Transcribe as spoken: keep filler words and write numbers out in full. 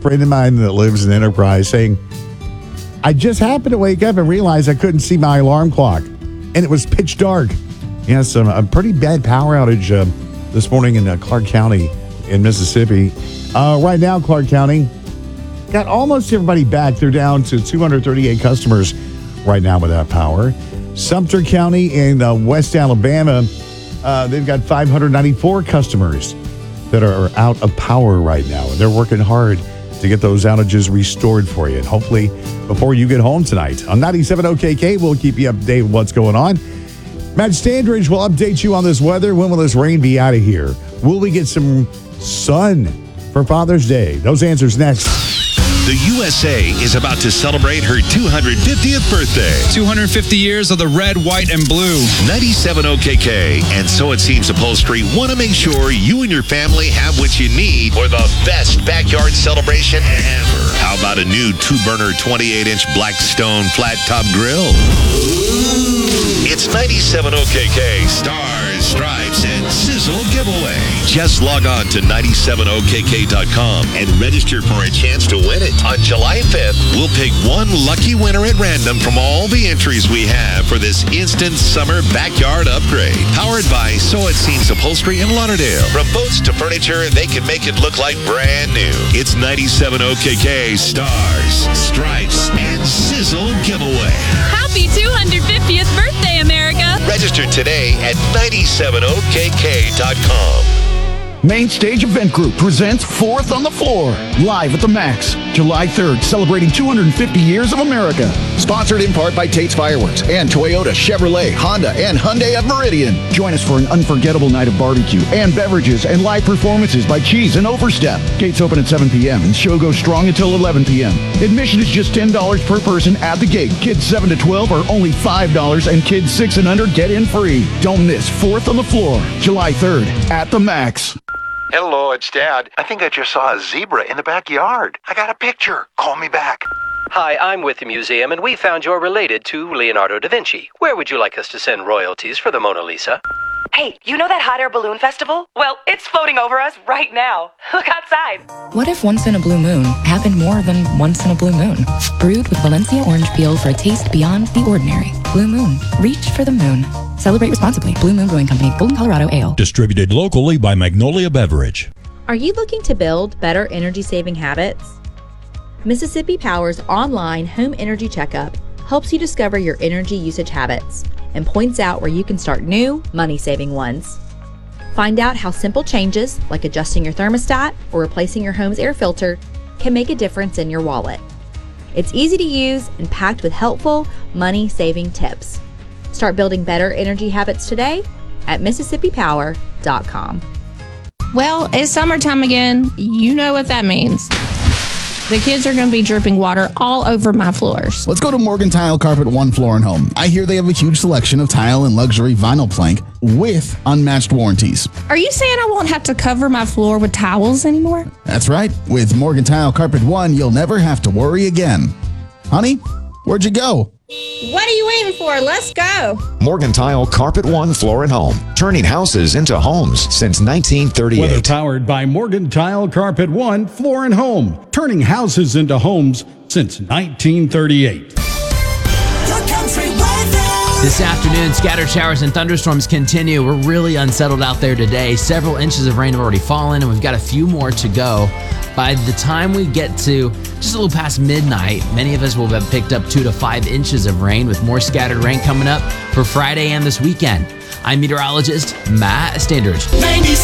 friend of mine that lives in Enterprise saying, I just happened to wake up and realize I couldn't see my alarm clock, and it was pitch dark. Yes, a, a pretty bad power outage uh, this morning in uh, Clark County in Mississippi. Uh, right now, Clark County got almost everybody back. They're down to two hundred thirty-eight customers right now without power. Sumter County in uh, West Alabama, uh, they've got five hundred ninety-four customers that are out of power right now. And they're working hard to get those outages restored for you. And hopefully before you get home tonight. On ninety-seven O K K, we'll keep you updated with what's going on. Matt Standridge will update you on this weather. When will this rain be out of here? Will we get some sun for Father's Day? Those answers next. The U S A is about to celebrate her two hundred fiftieth birthday. two hundred fifty years of the red, white, and blue. ninety-seven O K K and So It Seems Upholstery want to make sure you and your family have what you need for the best backyard celebration ever. How about a new two-burner twenty-eight inch Blackstone flat-top grill? It's ninety-seven O K K Stars, Stripes, and Sizzle giveaway. Just log on to ninety-seven O K K dot com and register for a chance to win it. On July fifth, we'll pick one lucky winner at random from all the entries we have for this instant summer backyard upgrade. Powered by So It Seems Upholstery in Lauderdale. From boats to furniture, they can make it look like brand new. It's ninety-seven O K K Stars, Stripes, and Sizzle giveaway. Happy two hundred fiftieth birthday, America! Register today at ninety-seven O K K dot com. Main Stage Event Group presents Fourth on the Floor, live at the Max, July third, celebrating two hundred fifty years of America. Sponsored in part by Tate's Fireworks and Toyota, Chevrolet, Honda, and Hyundai of Meridian. Join us for an unforgettable night of barbecue and beverages and live performances by Cheese and Overstep. Gates open at seven p.m. and show goes strong until eleven p.m. Admission is just ten dollars per person at the gate. Kids seven to twelve are only five dollars, and kids six and under get in free. Don't miss Fourth on the Floor, July third, at the Max. Hello, it's Dad. I think I just saw a zebra in the backyard. I got a picture. Call me back. Hi, I'm with the museum, and we found you're related to Leonardo da Vinci. Where would you like us to send royalties for the Mona Lisa? Hey, you know that hot air balloon festival? Well, it's floating over us right now. Look outside. What if once in a blue moon happened more than once in a blue moon? Brewed with Valencia orange peel for a taste beyond the ordinary. Blue Moon. Reach for the moon. Celebrate responsibly. Blue Moon Brewing Company, Golden, Colorado Ale. Distributed locally by Magnolia Beverage. Are you looking to build better energy-saving habits? Mississippi Power's online home energy checkup helps you discover your energy usage habits and points out where you can start new, money-saving ones. Find out how simple changes, like adjusting your thermostat or replacing your home's air filter, can make a difference in your wallet. It's easy to use and packed with helpful, money-saving tips. Start building better energy habits today at Mississippi Power dot com. Well, it's summertime again. You know what that means. The kids are going to be dripping water all over my floors. Let's go to Morgan Tile Carpet One Floor and Home. I hear they have a huge selection of tile and luxury vinyl plank with unmatched warranties. Are you saying I won't have to cover my floor with towels anymore? That's right. With Morgan Tile Carpet One, you'll never have to worry again. Honey, where'd you go? What are you waiting for? Let's go. Morgan Tile Carpet One Floor and Home. Turning houses into homes since nineteen thirty-eight. Weather powered by Morgan Tile Carpet One Floor and Home. Turning houses into homes since nineteen thirty-eight. This afternoon, scattered showers and thunderstorms continue. We're really unsettled out there today. Several inches of rain have already fallen, and we've got a few more to go. By the time we get to just a little past midnight, many of us will have picked up two to five inches of rain, with more scattered rain coming up for Friday and this weekend. I'm meteorologist Matt Standridge.